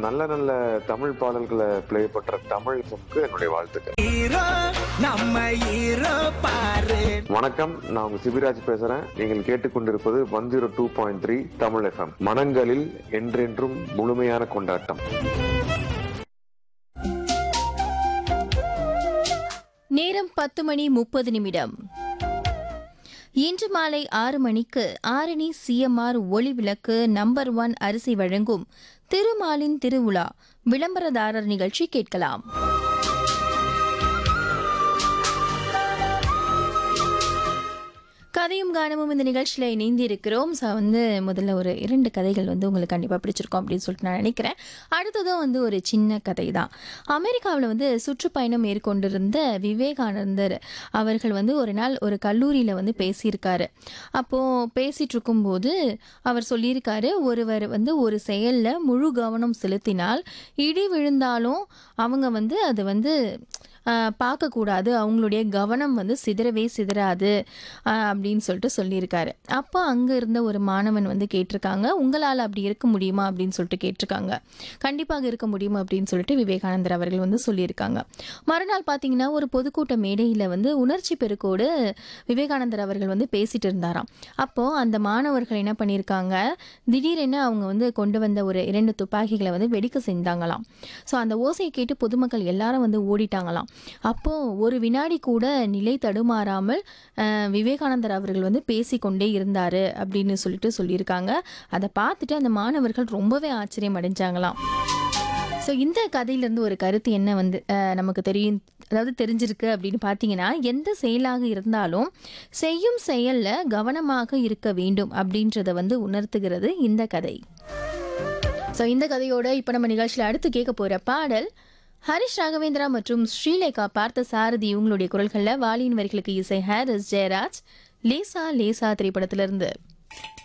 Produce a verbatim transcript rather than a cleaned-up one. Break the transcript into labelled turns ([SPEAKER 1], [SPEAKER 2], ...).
[SPEAKER 1] நல்ல நல்ல தமிழ் பாடல்களை ப்ளே பண்ற தமிழ் எஃப்எம்க்கு என்னுடைய வாழ்த்துக்கள்.
[SPEAKER 2] ஹீரோ நம்ம ஹீரோ பாரு.
[SPEAKER 1] வணக்கம், நான் உங்க சிபிராஜ் பேசுறேன். நீங்கள் கேட்டுக்கொண்டிருப்பது one zero two point three Tamil FM. மனங்களில் என்றென்றும் முழுமையான கொண்டாட்டம்.
[SPEAKER 3] நேரம் பத்து மணி முப்பது நிமிடம். இன்று மாலை ஆறு மணிக்கு ஆரணி சிஎம்ஆர் ஒளி விளக்கு நம்பர் ஒன் அரிசி வழங்கும் திருமாலின் திருவிழா விளம்பரதாரர் நிகழ்ச்சி கேட்கலாம். கதையும் கானமும் இந்த நிகழ்ச்சியில் இணைந்து இருக்கிறோம். ஸோ வந்து முதல்ல ஒரு இரண்டு கதைகள் வந்து உங்களுக்கு கண்டிப்பாக பிடிச்சிருக்கோம் அப்படின்னு சொல்லிட்டு நான் நினைக்கிறேன். அடுத்ததும் வந்து ஒரு சின்ன கதை தான். அமெரிக்காவில் வந்து சுற்றுப்பயணம் மேற்கொண்டிருந்த விவேகானந்தர் அவர்கள் வந்து ஒரு நாள் ஒரு கல்லூரியில் வந்து பேசியிருக்காரு. அப்போது பேசிகிட்டு இருக்கும்போது அவர் சொல்லியிருக்காரு, ஒருவர் வந்து ஒரு செயலில் முழு கவனம் செலுத்தினால் இடி விழுந்தாலும் அவங்க வந்து அது வந்து பார்க்கக்கூடாது, அவங்களுடைய கவனம் வந்து சிதறவே சிதறாது அப்படின்னு சொல்லிட்டு சொல்லியிருக்காரு. அப்போ அங்கே இருந்த ஒரு மாணவன் வந்து கேட்டிருக்காங்க, உங்களால் அப்படி இருக்க முடியுமா அப்படின்னு சொல்லிட்டு கேட்டிருக்காங்க. கண்டிப்பாக இருக்க முடியும் அப்படின்னு சொல்லிட்டு விவேகானந்தர் அவர்கள் வந்து சொல்லியிருக்காங்க. மறுநாள் பார்த்தீங்கன்னா ஒரு பொதுக்கூட்ட மேடையில் வந்து உணர்ச்சி பெருக்கோடு விவேகானந்தர் அவர்கள் வந்து பேசிட்டு இருந்தாராம். அப்போது அந்த மாணவர்கள் என்ன பண்ணியிருக்காங்க, திடீரென அவங்க வந்து கொண்டு வந்த ஒரு இரண்டு துப்பாக்கிகளை வந்து வெடிக்க செஞ்சாங்களாம். ஸோ அந்த ஓசையை கேட்டு பொதுமக்கள் எல்லாரும் வந்து ஓடிட்டாங்களாம். அப்போ ஒரு வினாடி கூட நிலை தடுமாறாமல் விவேகானந்தர் அவர்கள் வந்து பேசிக்கொண்டே இருந்தாரு அப்படின்னு சொல்லிட்டு சொல்லியிருக்காங்க. அதை பார்த்துட்டு அந்த மாணவர்கள் ரொம்பவே ஆச்சரியம் அடைஞ்சாங்களாம். ஸோ இந்த கதையிலேருந்து ஒரு கருத்து என்ன வந்து நமக்கு தெரியும், அதாவது தெரிஞ்சிருக்கு அப்படின்னு பார்த்தீங்கன்னா, எந்த செயலாக இருந்தாலும் செய்யும் செயலில் கவனமாக இருக்க வேண்டும் அப்படின்றத வந்து உணர்த்துகிறது இந்த கதை. ஸோ இந்த கதையோட இப்போ நம்ம நிகழ்ச்சியில் அடுத்து கேட்க போகிற பாடல் ஹரிஷ் ராகவேந்திரா மற்றும் ஸ்ரீலேகா பார்த்த சாரதி இவங்களுடைய குரல்களில் வாலியின் வரிகளுக்கு இசை ஹாரிஸ் ஜெயராஜ். லேசா லேசா திரைப்படத்திலிருந்து.